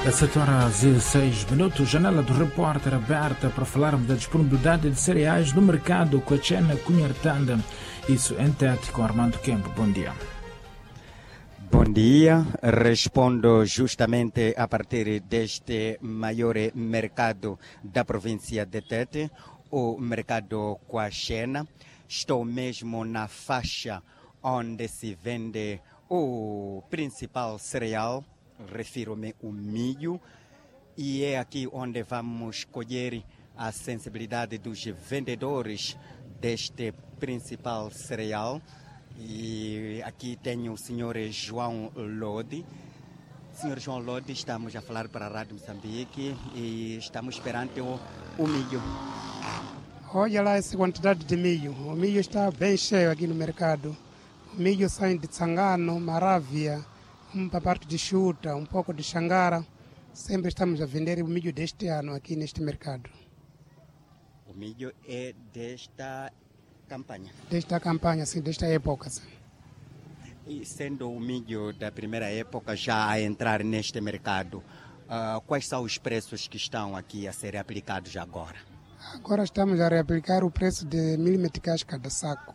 A 7 horas e 6 minutos, janela do repórter aberta para falarmos da disponibilidade de cereais no mercado com a Chena Cunhartanda. Isso em Tete com Armando Kempo. Bom dia. Bom dia, respondo justamente a partir deste maior mercado da província de Tete, o mercado Quachena. Estou mesmo na faixa onde se vende o principal cereal, refiro-me ao milho, e é aqui onde vamos colher a sensibilidade dos vendedores deste principal cereal. E aqui tenho o senhor João Lodi. Senhor João Lodi, estamos a falar para a Rádio Moçambique e estamos perante o milho. Olha lá essa quantidade de milho. O milho está bem cheio aqui no mercado. O milho sai de Tsangano, Maravia, uma parte de Chuta, um pouco de Xangara. Sempre estamos a vender o milho deste ano aqui neste mercado. O milho é desta campanha? Desta campanha, sim, desta época, sim. E sendo o milho da primeira época já a entrar neste mercado, quais são os preços que estão aqui a ser aplicados agora? Agora estamos a reaplicar o preço de 1.000 meticais cada saco.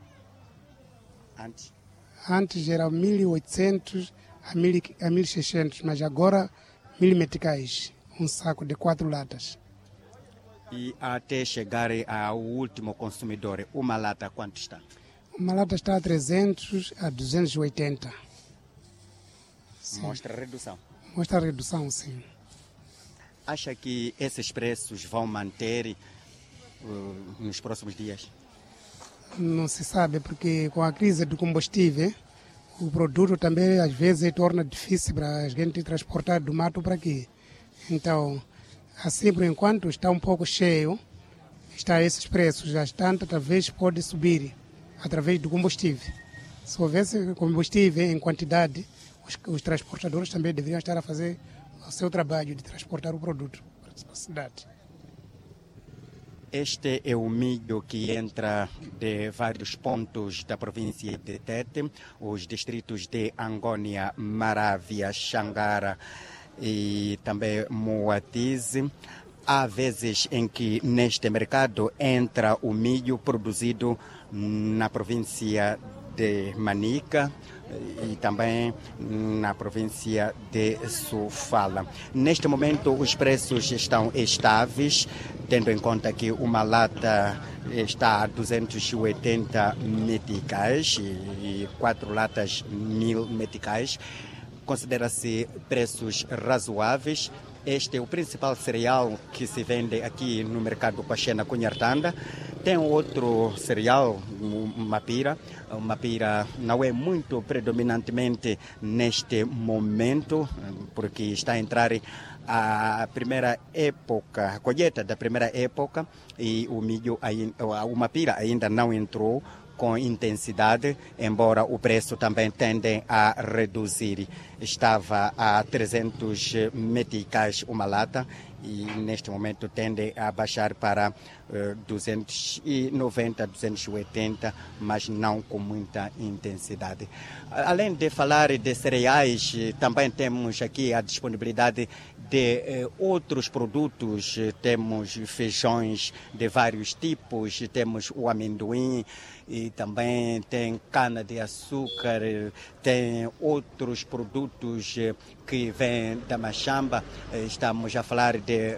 Antes era 1.800 a 1.600, mas agora 1.000 meticais, um saco de 4 latas. E até chegar ao último consumidor, uma lata quanto está? Uma lata está a 300 a 280. Sim. Mostra redução? Mostra redução, sim. Acha que esses preços vão manter nos próximos dias? Não se sabe, porque com a crise do combustível, o produto também às vezes torna difícil para a gente transportar do mato para aqui. Então, assim, por enquanto, está um pouco cheio, está esses preços, já tanto, talvez pode subir através do combustível. Se houvesse combustível em quantidade, os transportadores também deveriam estar a fazer o seu trabalho de transportar o produto para a cidade. Este é o milho que entra de vários pontos da província de Tete, os distritos de Angônia, Maravia, Xangara e também Moatize. Há vezes em que neste mercado entra o milho produzido na província de Manica e também na província de Sofala. Neste momento os preços estão estáveis, tendo em conta que uma lata está a 280 meticais e 4 latas 1.000 meticais. Considera-se preços razoáveis. Este é o principal cereal que se vende aqui no mercado Quachena Cunhartanda. Tem outro cereal, o mapira. O mapira não é muito predominantemente neste momento, porque está a entrar a primeira época, a colheita da primeira época, e o milho, o mapira ainda não entrou com intensidade, embora o preço também tende a reduzir. Estava a 300 meticais uma lata e neste momento tende a baixar para 290, 280, mas não com muita intensidade. Além de falar de cereais, também temos aqui a disponibilidade de outros produtos. Temos feijões de vários tipos, temos o amendoim e também tem cana-de-açúcar, tem outros produtos que vêm da Machamba. Estamos a falar de